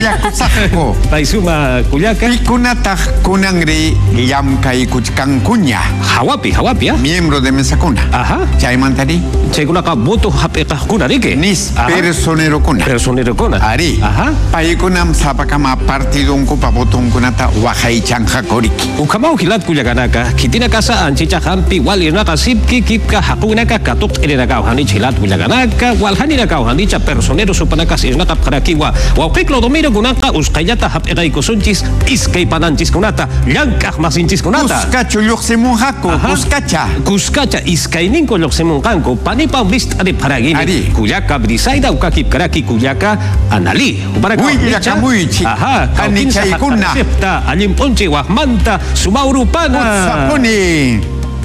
Yakusako. Paisuma Cuyaca. Pikunata kunangri llamkay kuchkankuña. Hawapi, ¿ah? Miembro de mesa kuna. Ajá. Chaymantari. Chekunaka voto hapekakuna rike. Nis personero kuna. Personero kuna. Ari. Ajá. Paikunam sapakama partido unkupa voton kunata wahaychanja koriki. Ukamau kilat Cuyacanaka. Kitina casa anchicha hampi walinaka sipki kipka hakunaka katuk erenaka uhani chilat Cuyacanaka. Walhaniraka uhanicha personero supanaka sisnaka parakiwa. Wauqiklo domiro kunaka uskayata hapekay kusunchis iskay pananchis kunata. Llankaj masinchis kunata. Kuskacho lluqsimunqaku. Kuskacha iskayninko lluqsimunqanku. Panipa list ari paragini. Ari. Cuyaca brisaida ukakip karaki Cuyaca anali. Huillaca muychi. Ajá. Anichaykuna. Septa allimponche wahmanta sumaurupana. Sapuni.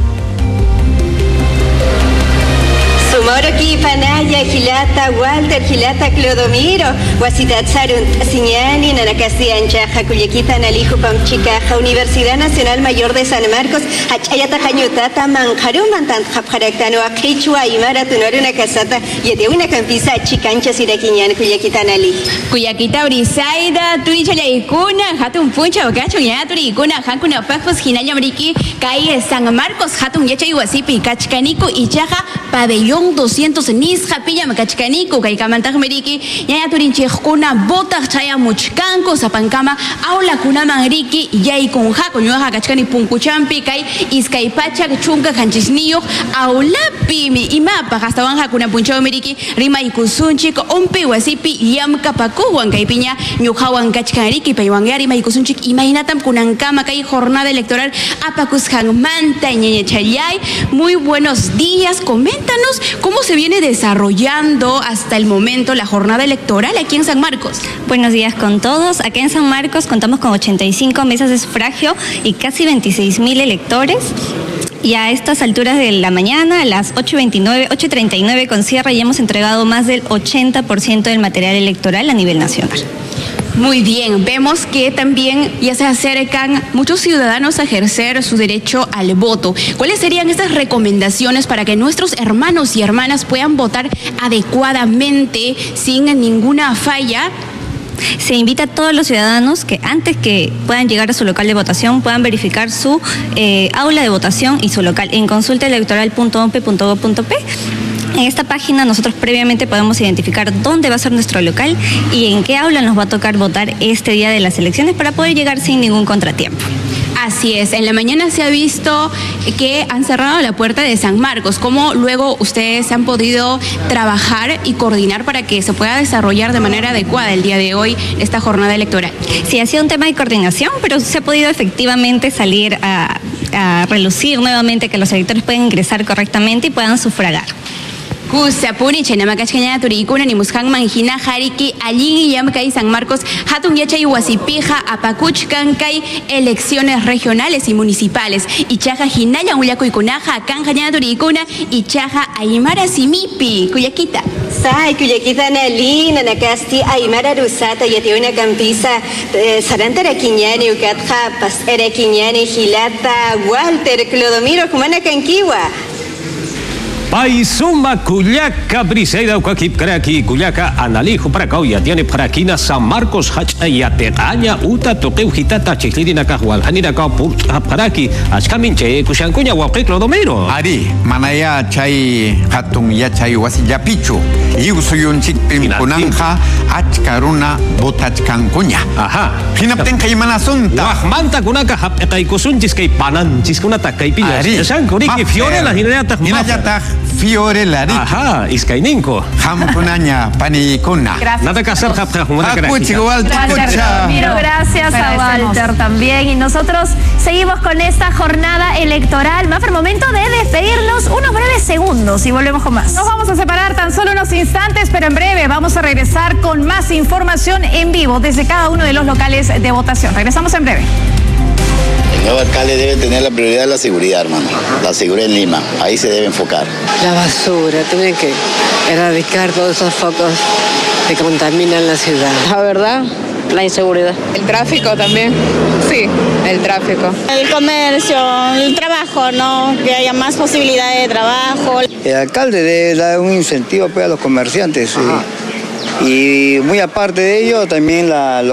Sumoroki Panaya, Gilata, Walter, Gilata, Clodomiro, Wasitat Sarun, Siñani, Nanacasiancha, Jacuyequita, Nalijo, Pamchicaja, Universidad Nacional Mayor de San Marcos, Achayata, Cañutata, Manjarum, Mantan, Japjaractano, Aquichua, Aymara, Tunora, Casata, y de una campisa, Chicancha, Siraquiñan, Cuyaquita, Nali. Cuyaquita, Brisaida, Tuicha, Yaicuna, Hatun Puncha, Ocacho, Yaturi, Icuna, Hankuna, Pajos, Ginaya, Briki, Calle, San Marcos, Hatun, Yacha, Iguasipi, Cachcanico, y Chaja, Pabellón 200 Nisja Pilla Macachcanico, Caicamantaj Meriki, Yaya Turinchejuna, Botas Chaya Muchcanco, Zapancama, Aula Kunamanriki, Yay Kunjaco, Ñuaja Cachcani Puncuchampi, Kai, Izcaipacha, Chunca, Canchisnillo, Aula Pimi, Imapa, Hastabanja Kunapunchao Meriki, Rima y Kusunchik, Ompe, Wasipi, Yamka Pacuan, Caipiña, Ñujawan Cachcanriki, Payuangari, Maikusunchik, Imainatam Kunankama, Kai, jornada electoral, Apacus Hangmanta, Ñeñechayay. Muy buenos días, coméntanos cómo se viene desarrollando hasta el momento la jornada electoral aquí en San Marcos. Buenos días con todos. Acá en San Marcos contamos con 85 mesas de sufragio y casi 26.000 electores. Y a estas alturas de la mañana, a las 8:29, 8:39 con cierre, ya hemos entregado más del 80% del material electoral a nivel nacional. Muy bien, vemos que también ya se acercan muchos ciudadanos a ejercer su derecho al voto. ¿Cuáles serían estas recomendaciones para que nuestros hermanos y hermanas puedan votar adecuadamente, sin ninguna falla? Se invita a todos los ciudadanos que antes que puedan llegar a su local de votación puedan verificar su aula de votación y su local en consultaelectoral.ompe.gov.p. En esta página nosotros previamente podemos identificar dónde va a ser nuestro local y en qué aula nos va a tocar votar este día de las elecciones para poder llegar sin ningún contratiempo. Así es, en la mañana se ha visto que han cerrado la puerta de San Marcos. ¿Cómo luego ustedes han podido trabajar y coordinar para que se pueda desarrollar de manera adecuada el día de hoy esta jornada electoral? Sí, ha sido un tema de coordinación, pero se ha podido efectivamente salir a relucir nuevamente que los electores pueden ingresar correctamente y puedan sufragar. Kusapuni, Chenamakachcaña, Turicuna, Nimushan, Manjina, Hariki, Allí, Yamkai, San Marcos, Hatun Yachay, Huasipija, Apacuchcancay, elecciones regionales y municipales. Ichaja, Jinaya, Uyaco y Cunaja, Canjaña, Turicuna, Ichaja, Aymara, Simipi, Cuyaquita. Sai, Cuyaquita, Nalina, Nakasti, Aymara, Rusata, Yatiuna, Campisa, Sarantara, Quiñani, Ucatja, Pasera, Quiñani, Gilata, Walter, Clodomiro, Cumana, Canquiwa. Paisuma Cuyaca brisaida ukakip karaki Cuyaca analijo para ya tiene para aquina San Marcos hachayateaña uta toqueu hitata chiclidina cajual hanira ka paraki achkaminche kushankuña waqiklo domero. Ari manaya chay hatun ya chay wasillapichu iusuyunchik pimpunanja achkaruna botachkankuña. Ajá. Hinapten kaymanasunta. Wahmanta kunaka hapqaykusunchis kay pananchis kunata kaypiñas. Ari. Shankuriki fiorela hinayataq fiorelari. Ajá, iskayninko. Hamkunaña panikuna. Nada que hacer, Gracias, gracias a Walter también. Y nosotros seguimos con esta jornada electoral. Mafer, momento de despedirnos unos breves segundos y volvemos con más. Nos vamos a separar tan solo unos instantes, pero en breve vamos a regresar con más información en vivo desde cada uno de los locales de votación. Regresamos en breve. El nuevo alcalde debe tener la prioridad de la seguridad, hermano. La seguridad en Lima. Ahí se debe enfocar. La basura, tienen que erradicar todos esos focos que contaminan la ciudad. La verdad, la inseguridad. El tráfico también. Sí, el tráfico. El comercio, el trabajo, ¿no? Que haya más posibilidades de trabajo. El alcalde debe dar un incentivo pues, a los comerciantes. Y muy aparte de ello, también